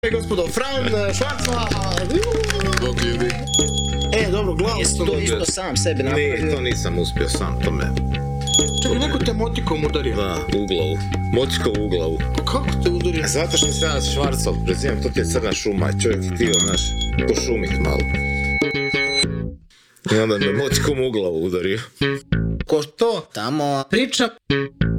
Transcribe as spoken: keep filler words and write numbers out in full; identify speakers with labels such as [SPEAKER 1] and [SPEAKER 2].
[SPEAKER 1] Gospodo, Fran, Švarcva,
[SPEAKER 2] Bog ljudi.
[SPEAKER 1] E, dobro, glavu
[SPEAKER 3] Jesi
[SPEAKER 1] sam
[SPEAKER 3] to
[SPEAKER 1] dobio.
[SPEAKER 3] isto sam sebi napravio?
[SPEAKER 2] Ne, to nisam uspio sam, to me...
[SPEAKER 1] Čekaj, neko te motikom udario.
[SPEAKER 2] Da, u glavu. Motikom u glavu.
[SPEAKER 1] Pa kako te udario?
[SPEAKER 2] Zato što se ja Švarcov prezivam, to ti je crna šuma i čovjek htio, znaš, pošumit malo. I onda me motikom u glavu udario.
[SPEAKER 1] Ko to?
[SPEAKER 3] Tamo
[SPEAKER 1] Priča